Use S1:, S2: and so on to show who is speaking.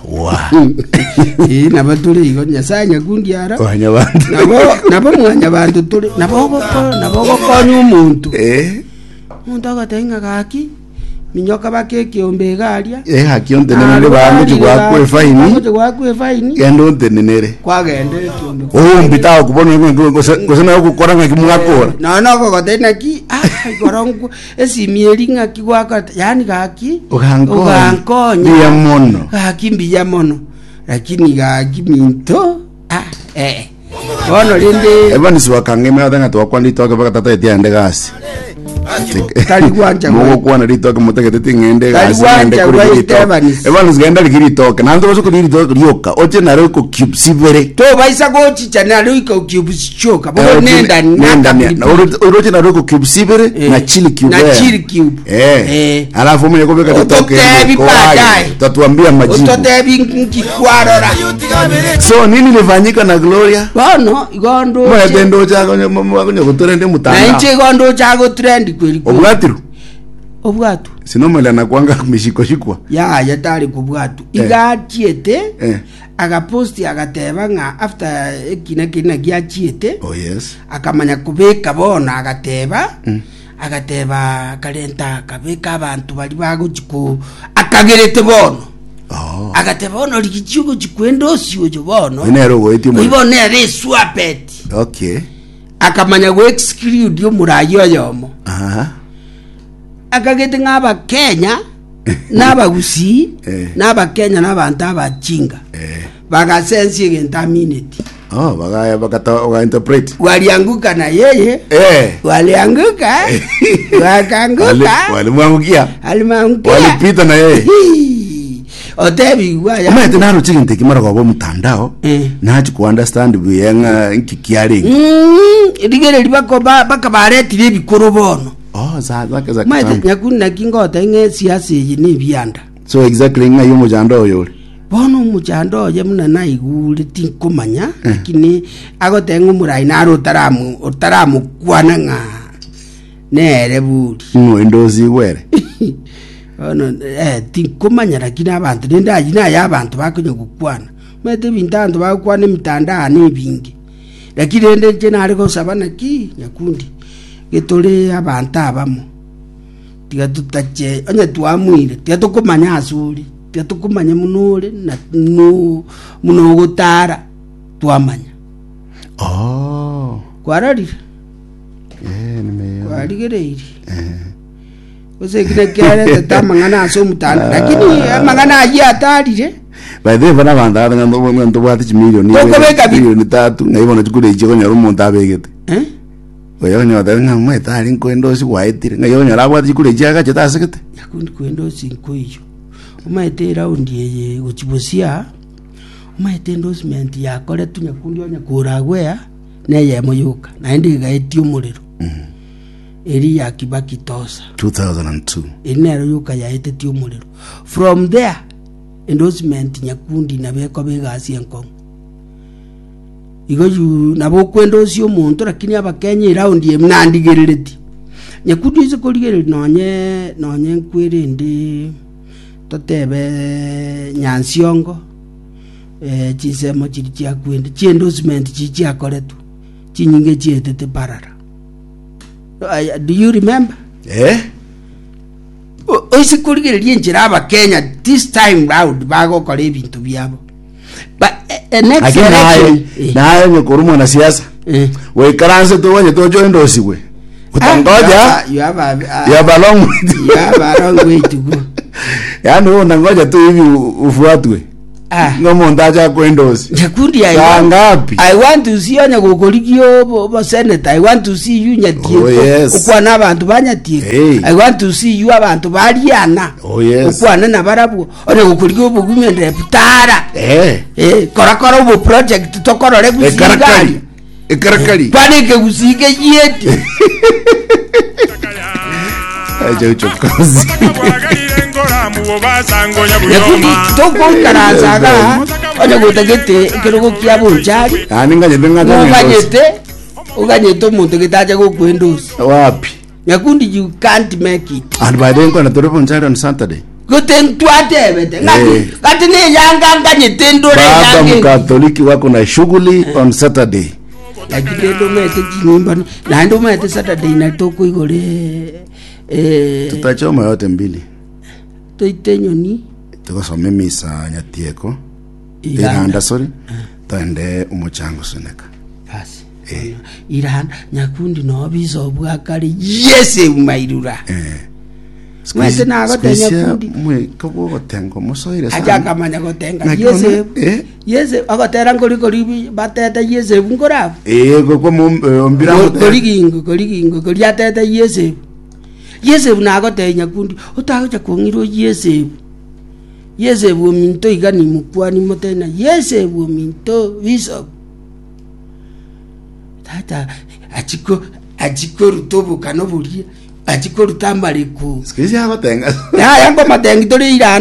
S1: wa
S2: nabatule igo nyasanya kundi ara
S1: wanya bantu
S2: nabo mwanya bantu tuli nabo konyu umuntu umuntu agatenga gaki minyoka bakeke ombegaria
S1: hakionte nene bantu gwakwe faini gendo ntenenere
S2: kwagende kiombe
S1: mbitaho kubona ngosena gukora ngaki mwakora
S2: no gogotena ki gorongo esimieri ngaki gwaka yani gaki ugankonya
S1: ya mono
S2: gaki mbiya mono lakini gaki minto bono linde
S1: evanisi wakangeme atanga twakwandito akabaka tata etiande gasi
S2: Kaliguanja
S1: mugo kwana ritoke mutegete ngende gasi ngende kuri evanisi genda ligiritoke nando baso kuri ritoke ryoka oche naro ko cube sivere
S2: to baisa go chicha naro ko cube choka bo nenda
S1: oche naro ko cube sivere na chili cube alafu mwenye kobeka ritoke tatuambia majibu
S2: utotebi nkikwarora
S1: so nini lifanyika na Gloria
S2: bono igondo
S1: mwetendo chako mwakunyo kutorende mutanda
S2: na nje igondo chako trend kweli obwatu
S1: sinomela na kwanga mishiko shikwa
S2: ya tari kubwatu igatiete agaposti agateba nga after kina giachiete akamanya kubeka bona agateba kalenta kabeka abantu bali baguchiko akagerete bono agateba ono likichugo chikwendo sio jo bono
S1: inero goitimo
S2: ibone re swapet akamanya go exclude yo murayo yomo akagete ngaba Kenya n'abagusi n'abakenya n'abantu abachinga bagasensi gentaminity
S1: bagaya bagata interpret
S2: walianguka na yeye walianguka wakanguka
S1: walimwangukia walipita na yeye
S2: otebi waya
S1: mate naro chiginte kimara kwa mtandao nachi ku understand buyenga nkikiari
S2: rigere libako baka bareti bikoro bono
S1: za
S2: mate nyakuna kingota ngesiasa yini byanda
S1: so exactly nga yo mujando yo
S2: bono mujando ye muna naigule tinkomanya lakini agotenga murai naro taramu kwana nga nere buri
S1: endozi were
S2: ono tinkomanya lakini abantu nenda yina yabantu bakunye gukwana mate bintandu bakwana mitanda ani bingi lakini ende jena ariko sabana ki nyakundi getole abantu abamo tiga tutache anya tuamwire tiga tukumanya asuri tiga tukumanya munore na muno gutara tuamanya kwarari
S1: nimeyo
S2: kwarigereiri ose kile kile tamangana aso mutanda lakini mangana yatarire
S1: by the bana banda ngando bwati milioni 3 ngayibona chikule ichiko nyaro umuntu abegete oyo nyoda ngamwe tari nkwendo si waitire ngayo nyara bwati chikule chaka chetasekete
S2: yakundi kwendo sinkoiyo umaite round yeye uchibusia umaite endorsement yakore tunyakundi onya kuragwea neye moyuka na ndi gaiti umuriro eri ya Kibaki Tosa
S1: 2002
S2: inero yuka ya eteti umuriro from there endorsement nyakundi nabeko begasi enko igoju nabo kwendo sio muntu lakini abakenya round ye mnandigerereti nyakundi izo koligereri nonye nkwere ndi totebe nyansiongo chisemo chiri chia kwende chi endorsement chi akoretu chinyinge chietete parara do you remember oise kurigererie njira aba Kenya this time round bago kore bintu byabo but next election
S1: nayo nyokuru mwana siasa we karanse to wanye to join dosi we utangoja
S2: you have
S1: a long
S2: way to go
S1: yani unangoja tu hivi ufuatwe ngomo ndaja kwendosi
S2: nyakundi
S1: ngapi
S2: I want to see onya gokorigio bo senator I want to see you nyatie ukwana abantu banyatie I want to see you abantu bariana ukwana na barabu onya gokorigio bugumende putara korakora bo project tokorore gusigari
S1: ekarakari
S2: panike gusige yeti
S1: aje uchokozi
S2: toko karazaga onya gutagete kirugo kia bunjari
S1: ani nganyete
S2: uganyete umuntu gitaje gukwendosi
S1: wapi
S2: nyakundi you can't make it
S1: and by then kwa na tore bunjari on Saturday
S2: Guten tuatebete. Ngati ni yanga nganyetendore
S1: baba Mkatoliki wako na shughuli on Saturday.
S2: Lakini ndo mete nyumba na ndo mete Saturday na toko igore
S1: tutachoma yote mbili.
S2: Toitenyoni
S1: Tukasome misa Nyatieko. Iranda sorry. Tande umochango suneka.
S2: Basi. Iranda nyakundi no bizo bwakali yese umairura. Mwese na gotenya kundi
S1: mwe kobo gotengo musoire
S2: sana aja kamanya gotenga yese yese agotera ngori bateta yese ngora
S1: gogo ombira
S2: gorigingo yateta yese na gotenya kundi utagocha kongiro yese bu minto igani mukwani motena yese bu minto viso tata achiko rutobo kanoburia achiko rutambariku
S1: skisi agotenga
S2: ya yango matengi tori ira